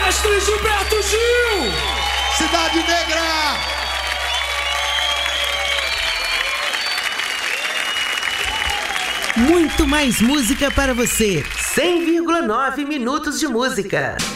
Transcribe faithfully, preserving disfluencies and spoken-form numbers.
Mestre Gilberto Gil! Cidade Negra! Muito mais música para você. cem vírgula nove minutos de música.